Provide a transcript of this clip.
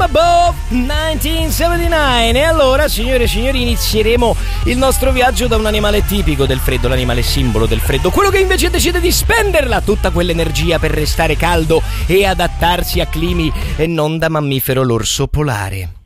Above 1979. E allora, signore e signori, inizieremo il nostro viaggio da un animale tipico del freddo, l'animale simbolo del freddo, quello che invece decide di spenderla tutta quell'energia per restare caldo e adattarsi a climi e non da mammifero, l'orso polare.